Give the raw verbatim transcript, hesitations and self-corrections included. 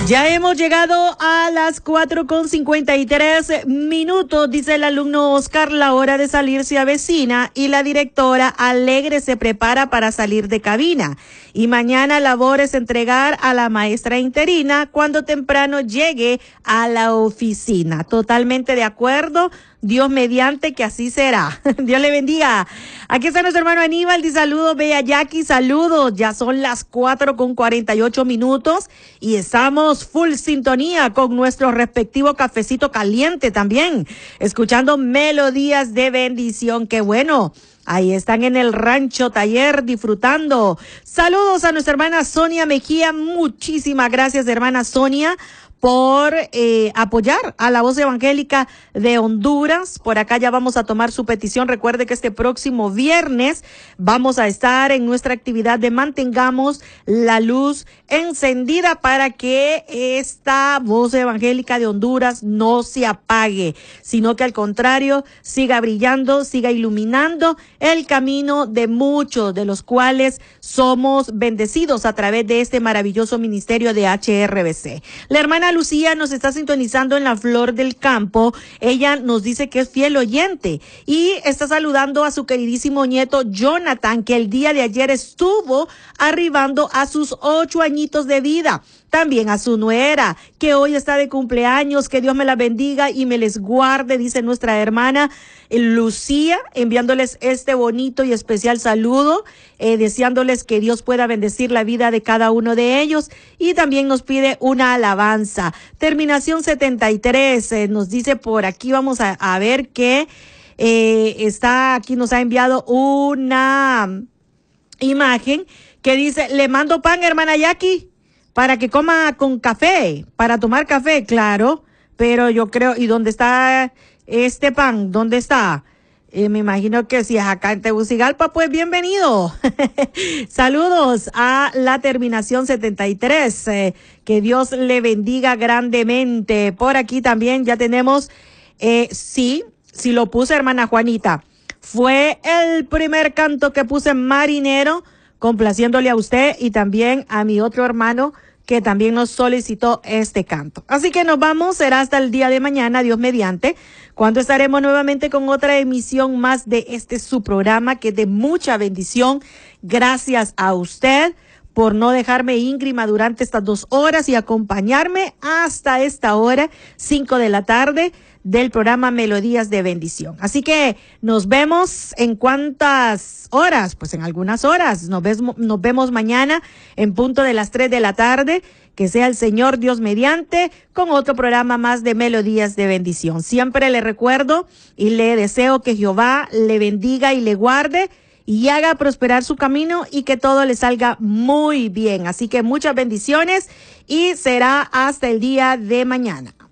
Ya hemos llegado a las cuatro con cincuenta y tres minutos, dice el alumno Oscar, la hora de salir se avecina y la directora alegre se prepara para salir de cabina. Y mañana labor es entregar a la maestra interina cuando temprano llegue a la oficina. Totalmente de acuerdo. Dios mediante que así será. Dios le bendiga. Aquí está nuestro hermano Aníbal. Dice saludos, Bella Jackie, saludos. Ya son las cuatro con cuarenta y ocho minutos y estamos full sintonía con nuestro respectivo cafecito caliente también. Escuchando melodías de bendición. Qué bueno. Ahí están en el Rancho Taller disfrutando. Saludos a nuestra hermana Sonia Mejía. Muchísimas gracias, hermana Sonia, por eh, apoyar a la Voz Evangélica de Honduras. Por acá ya vamos a tomar su petición. Recuerde que este próximo viernes vamos a estar en nuestra actividad de Mantengamos la Luz Encendida para que esta Voz Evangélica de Honduras no se apague, sino que al contrario siga brillando, siga iluminando el camino de muchos de los cuales somos bendecidos a través de este maravilloso ministerio de H R B C. La hermana Lucía nos está sintonizando en la Flor del Campo. Ella nos dice que es fiel oyente y está saludando a su queridísimo nieto Jonathan, que el día de ayer estuvo arribando a sus ocho añitos de vida. También a su nuera, que hoy está de cumpleaños. Que Dios me la bendiga y me les guarde, dice nuestra hermana Lucía, enviándoles este bonito y especial saludo, eh, deseándoles que Dios pueda bendecir la vida de cada uno de ellos. Y también nos pide una alabanza. Terminación setenta y tres, eh, nos dice por aquí, vamos a, a ver que eh, está aquí, nos ha enviado una imagen que dice, le mando pan, hermana Jackie, para que coma con café, para tomar café, claro, pero yo creo, ¿y dónde está este pan? ¿Dónde está? Eh, me imagino que si es acá en Tegucigalpa, pues bienvenido. Saludos a la terminación setenta y tres, eh, que Dios le bendiga grandemente. Por aquí también ya tenemos, eh, sí, sí lo puse, hermana Juanita, fue el primer canto que puse en Marinero, complaciéndole a usted y también a mi otro hermano que también nos solicitó este canto. Así que nos vamos, será hasta el día de mañana, Dios mediante, cuando estaremos nuevamente con otra emisión más de este su programa, que es de mucha bendición. Gracias a usted por no dejarme íngrima durante estas dos horas y acompañarme hasta esta hora, cinco de la tarde, del programa Melodías de Bendición. Así que nos vemos en cuántas horas, pues en algunas horas. Nos, ves, nos vemos mañana en punto de las tres de la tarde. Que sea el Señor Dios mediante, con otro programa más de Melodías de Bendición. Siempre le recuerdo y le deseo que Jehová le bendiga y le guarde y haga prosperar su camino y que todo le salga muy bien. Así que muchas bendiciones y será hasta el día de mañana.